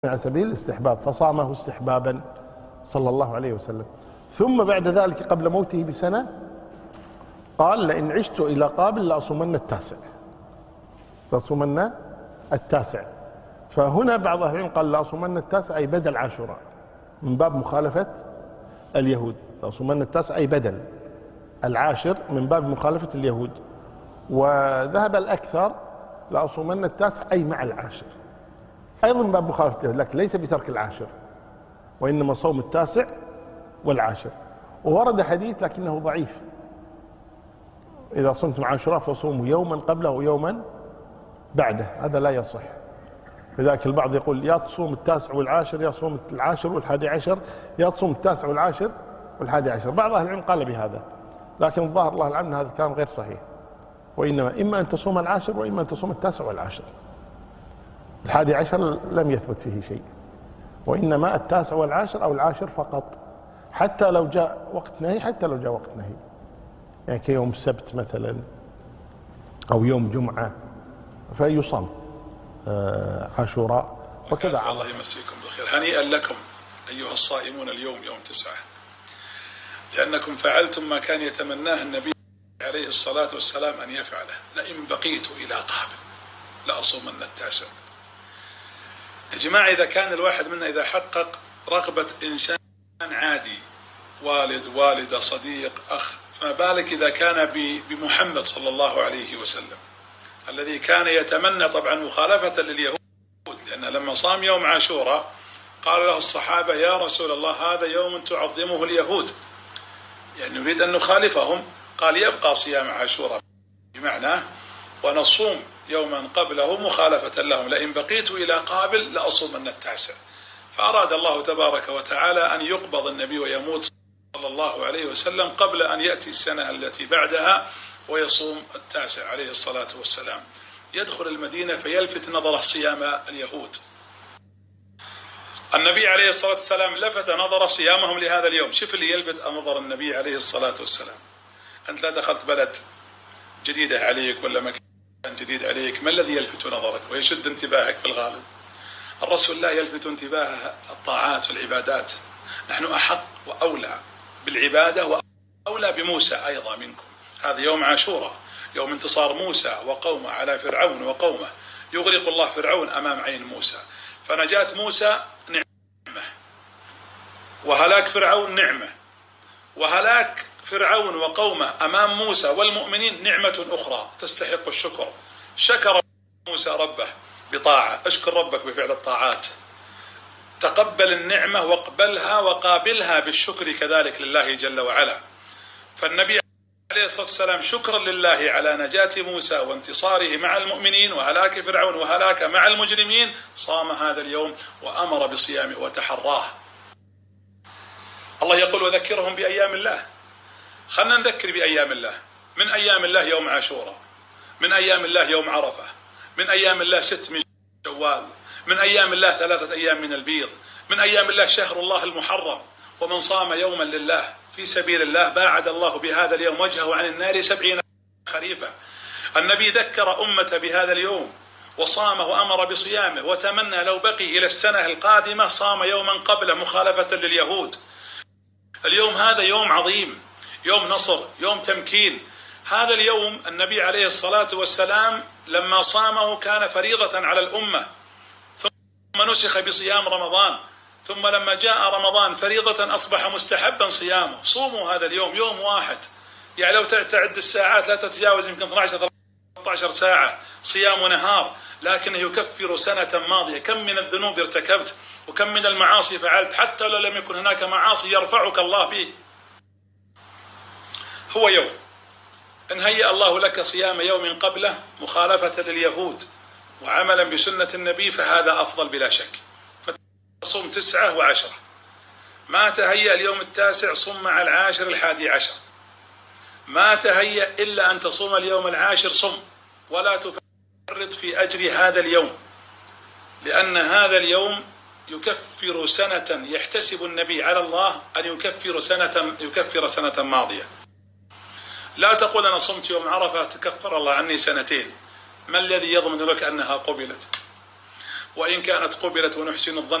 على سبيل الاستحباب فصامه استحبابا صلى الله عليه وسلم. ثم بعد ذلك قبل موته بسنة قال: لئن عشت إلى قابل لأصومن التاسع. فهنا بعض أهل العلم قال لأصومن التاسع أي بدل عاشوراء من باب مخالفة اليهود. لأصومن التاسع أي بدل العاشر من باب مخالفة اليهود. وذهب الأكثر لأصومن التاسع أي مع العاشر أيضا من باب مخالفة اليهود، لكن ليس بترك العاشر، وإنما صوم التاسع والعاشر. وورد حديث لكنه ضعيف: إذا صمتم عاشوراء فصوموا يوما قبله ويوما بعده. هذا لا يصح. لذلك البعض يقول يا تصوم التاسع والعاشر، يا تصوم العاشر والحادي عشر، يا تصوم التاسع والعاشر والحادي عشر. بعض أهل العلم قال بهذا، لكن الظاهر الله العلم هذا الكلام غير صحيح، وإنما إما أن تصوم العاشر وإما أن تصوم التاسع والعاشر. الحادي عشر لم يثبت فيه شيء، وإنما التاسع والعاشر أو العاشر فقط، حتى لو جاء وقت نهي، يعني كيوم السبت مثلا أو يوم جمعة فيصام عاشوراء وكذا. الله يمسيكم بالخير. هنيئا لكم أيها الصائمون اليوم يوم 9، لأنكم فعلتم ما كان يتمناه النبي عليه الصلاة والسلام أن يفعله: لئن بقيت إلى قابل لأصومن التاسع. يا جماعة، إذا كان الواحد منا إذا حقق رغبة إنسان عادي، والد، والدة، صديق، أخ، فما بالك إذا كان بمحمد صلى الله عليه وسلم الذي كان يتمنى طبعا مخالفة لليهود، لأن لما صام يوم عاشوراء قال له الصحابة: يا رسول الله هذا يوم تعظمه اليهود، يعني نريد أن نخالفهم. قال: يبقى صيام عاشوراء بمعنى ونصوم يوما قبله مخالفة لهم، لئن بقيت إلى قابل لأصومن التاسع. فأراد الله تبارك وتعالى أن يقبض النبي ويموت صلى الله عليه وسلم قبل أن يأتي السنة التي بعدها ويصوم التاسع عليه الصلاة والسلام. يدخل المدينة فيلفت نظره صيام اليهود. النبي عليه الصلاة والسلام لفت نظر صيامهم لهذا اليوم. شوف اللي يلفت نظر النبي عليه الصلاة والسلام: أنت لا دخلت بلد جديدة عليك ولا مكان جديد عليك، ما الذي يلفت نظرك ويشد انتباهك؟ في الغالب الرسول لا يلفت انتباهه الطاعات والعبادات. نحن أحق وأولى بالعبادة وأولى بموسى أيضا منكم. هذا يوم عاشوراء، يوم انتصار موسى وقومه على فرعون وقومه، يغرق الله فرعون أمام عين موسى، فنجاة موسى نعمة، وهلاك فرعون نعمة، وهلاك فرعون وقومه أمام موسى والمؤمنين نعمة أخرى تستحق الشكر. شكر موسى ربه بطاعة، اشكر ربك بفعل الطاعات، تقبل النعمة واقبلها وقابلها بالشكر كذلك لله جل وعلا. فالنبي عليه الصلاة والسلام شكرا لله على نجاة موسى وانتصاره مع المؤمنين وهلاك فرعون وهلاك مع المجرمين صام هذا اليوم وأمر بصيامه وتحراه. الله يقول: وذكرهم بأيام الله. خلنا نذكر بأيام الله. من أيام الله يوم عاشوراء، من أيام الله يوم عرفة، من أيام الله 6 من شوال، من أيام الله 3 أيام من البيض، من أيام الله شهر الله المحرم. ومن صام يوما لله في سبيل الله باعد الله بهذا اليوم وجهه عن النار 70 خريفا. النبي ذكر أمته بهذا اليوم وصامه وأمر بصيامه، وتمنى لو بقي إلى السنة القادمة صام يوما قبله مخالفة لليهود. اليوم هذا يوم عظيم، يوم نصر، يوم تمكين. هذا اليوم النبي عليه الصلاة والسلام لما صامه كان فريضة على الأمة، ثم نسخ بصيام رمضان، ثم لما جاء رمضان فريضة أصبح مستحبا صيامه. صوموا هذا اليوم يوم واحد، يعني لو تعد الساعات لا تتجاوز يمكن 12-13 ساعة صيام ونهار، لكنه يكفر سنة ماضية. كم من الذنوب ارتكبت وكم من المعاصي فعلت، حتى لو لم يكن هناك معاصي يرفعك الله به. هو يوم إن هيأ الله لك صيام يوم قبله مخالفة لليهود وعملا بسنة النبي فهذا أفضل بلا شك. فتصوم 9 و10. ما تهيأ اليوم التاسع صم مع العاشر الحادي عشر. ما تهيأ إلا أن تصوم اليوم العاشر صم، ولا تفرط في أجر هذا اليوم، لأن هذا اليوم يكفر سنة يحتسب النبي على الله أن يكفر سنة ماضية. لا تقول أنا صمت يوم عرفة تكفر الله عني 2 سنين. ما الذي يضمن لك أنها قبلت؟ وإن كانت قبلت ونحسن الظن